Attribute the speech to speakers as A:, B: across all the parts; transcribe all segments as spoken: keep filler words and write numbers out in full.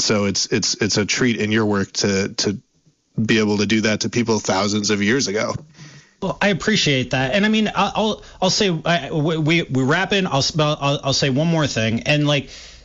A: And so it's it's it's a treat in your work to to be able to do that to people thousands of years ago.
B: Well, I appreciate that, and I mean, I'll I'll say I, we we wrap in. I'll, I'll I'll say one more thing, and like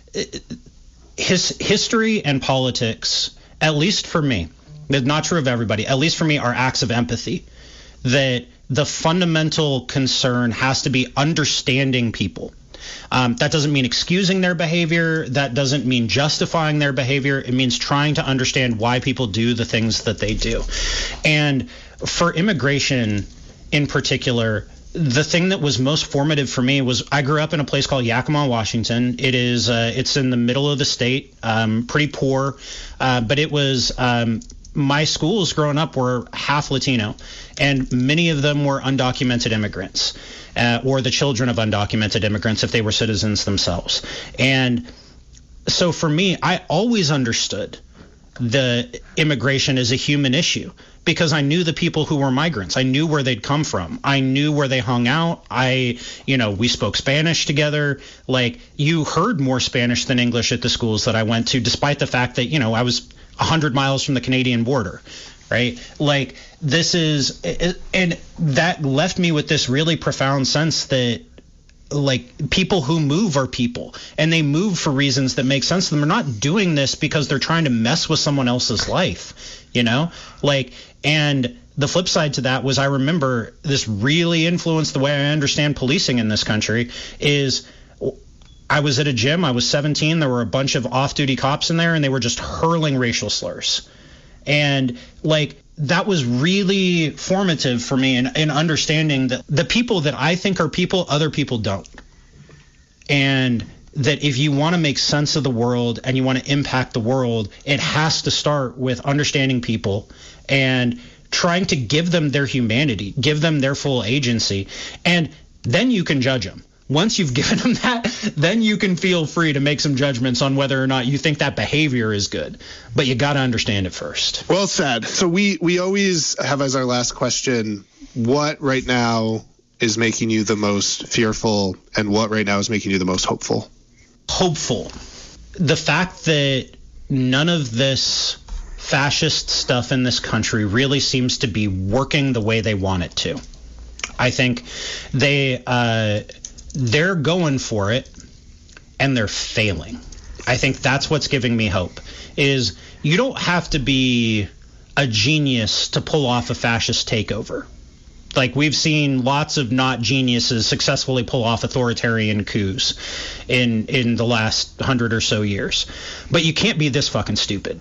B: his history and politics, at least for me, it's not true of everybody. At least for me, are acts of empathy. That the fundamental concern has to be understanding people. Um, that doesn't mean excusing their behavior. That doesn't mean justifying their behavior. It means trying to understand why people do the things that they do. And for immigration in particular, the thing that was most formative for me was I grew up in a place called Yakima, Washington. It is uh, it's in the middle of the state, um, pretty poor, uh, but it was um, my schools growing up were half Latino, and many of them were undocumented immigrants. Uh, or the children of undocumented immigrants if they were citizens themselves. And so for me, I always understood the immigration as a human issue because I knew the people who were migrants. I knew where they'd come from. I knew where they hung out. I, you know, we spoke Spanish together. Like, you heard more Spanish than English at the schools that I went to, despite the fact that, you know, I was one hundred miles from the Canadian border. Right? Like, this is, and that left me with this really profound sense that, like, people who move are people, and they move for reasons that make sense to them. They're not doing this because they're trying to mess with someone else's life, you know? Like, and the flip side to that was I remember this really influenced the way I understand policing in this country is I was at a gym. I was seventeen. There were a bunch of off-duty cops in there, and they were just hurling racial slurs. And like that was really formative for me in, in understanding that the people that I think are people, other people don't. And that if you want to make sense of the world and you want to impact the world, it has to start with understanding people and trying to give them their humanity, give them their full agency. And then you can judge them. Once you've given them that, then you can feel free to make some judgments on whether or not you think that behavior is good. But you got to understand it first.
A: Well said. So we, we always have as our last question, what right now is making you the most fearful and what right now is making you the most hopeful?
B: Hopeful. The fact that none of this fascist stuff in this country really seems to be working the way they want it to. I think they... Uh, They're going for it, and they're failing. I think that's what's giving me hope, is you don't have to be a genius to pull off a fascist takeover. Like, we've seen lots of not geniuses successfully pull off authoritarian coups in, in the last hundred or so years. But you can't be this fucking stupid.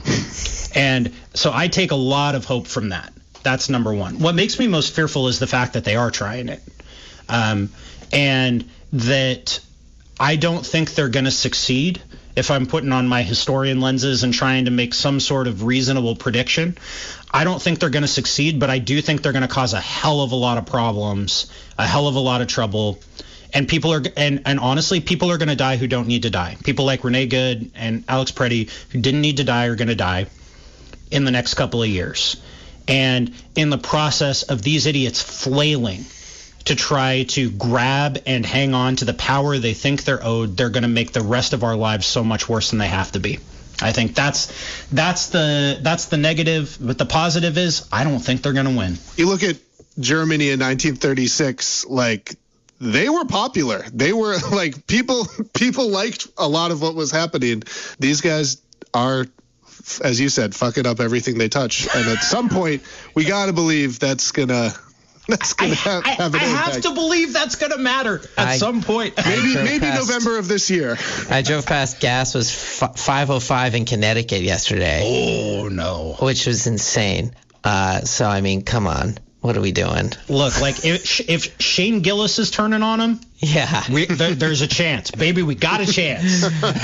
B: And so I take a lot of hope from that. That's number one. What makes me most fearful is the fact that they are trying it. Um, and... that I don't think they're going to succeed if I'm putting on my historian lenses and trying to make some sort of reasonable prediction. I don't think they're going to succeed, but I do think they're going to cause a hell of a lot of problems, a hell of a lot of trouble. And people are, and, and honestly, people are going to die who don't need to die. People like Renee Good and Alex Preddy who didn't need to die are going to die in the next couple of years. And in the process of these idiots flailing to try to grab and hang on to the power they think they're owed, they're going to make the rest of our lives so much worse than they have to be. I think that's that's the that's the negative, but the positive is I don't think they're going to win.
A: You look at Germany in nineteen thirty-six, like they were popular. They were like people people liked a lot of what was happening. These guys are, as you said, fucking up everything they touch. And at some point, we got to believe that's going to That's gonna
B: I,
A: have,
B: I,
A: have an
B: I
A: impact.
B: have to believe that's going to matter at
C: I,
B: some point.
A: Maybe maybe
C: past,
A: November of this year.
C: I drove past gas was f- five oh five in Connecticut yesterday.
B: Oh, no.
C: Which was insane. Uh, so, I mean, come on. What are we doing?
B: Look, like if if Shane Gillis is turning on him,
C: yeah,
B: we, there, there's a chance. Baby, we got a chance.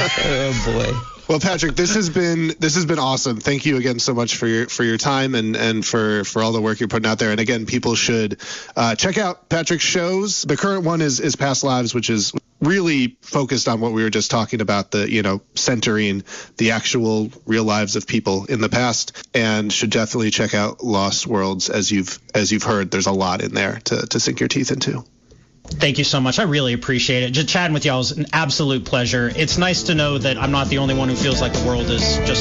C: Oh, boy.
A: Well, Patrick, this has been this has been awesome. Thank you again so much for your for your time and, and for, for all the work you're putting out there. And again, people should uh, check out Patrick's shows. The current one is is Past Lives, which is really focused on what we were just talking about, the, you know, centering the actual real lives of people in the past, and should definitely check out Lost Worlds. As you've as you've heard, there's a lot in there to, to sink your teeth into.
B: Thank you so much. I really appreciate it. Just chatting with y'all is an absolute pleasure. It's nice to know that I'm not the only one who feels like the world is just